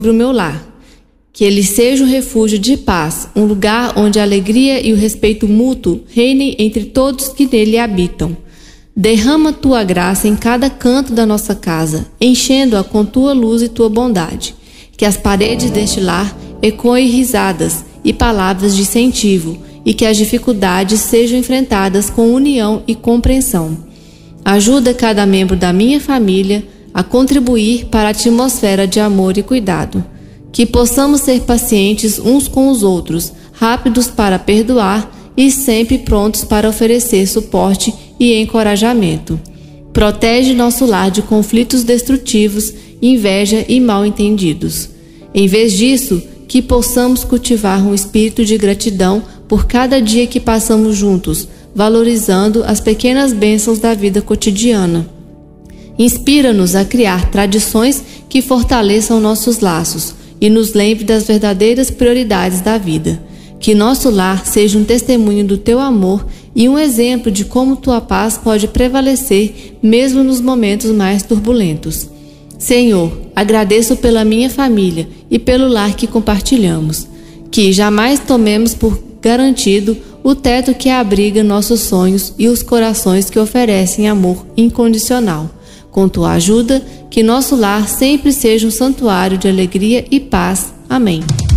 o meu lar. Que ele seja um refúgio de paz, um lugar onde a alegria e o respeito mútuo reinem entre todos que nele habitam. Derrama tua graça em cada canto da nossa casa, enchendo-a com tua luz e tua bondade. Que as paredes deste lar ecoem risadas e palavras de incentivo, e que as dificuldades sejam enfrentadas com união e compreensão. Ajuda cada membro da minha família a contribuir para a atmosfera de amor e cuidado. Que possamos ser pacientes uns com os outros, rápidos para perdoar e sempre prontos para oferecer suporte e encorajamento. Protege nosso lar de conflitos destrutivos, inveja e mal-entendidos. Em vez disso, que possamos cultivar um espírito de gratidão por cada dia que passamos juntos, valorizando as pequenas bênçãos da vida cotidiana. Inspira-nos a criar tradições que fortaleçam nossos laços e nos lembre das verdadeiras prioridades da vida. Que nosso lar seja um testemunho do teu amor e um exemplo de como tua paz pode prevalecer mesmo nos momentos mais turbulentos. Senhor, agradeço pela minha família e pelo lar que compartilhamos. Que jamais tomemos por garantido o teto que abriga nossos sonhos e os corações que oferecem amor incondicional. Com tua ajuda, que nosso lar sempre seja um santuário de alegria e paz. Amém.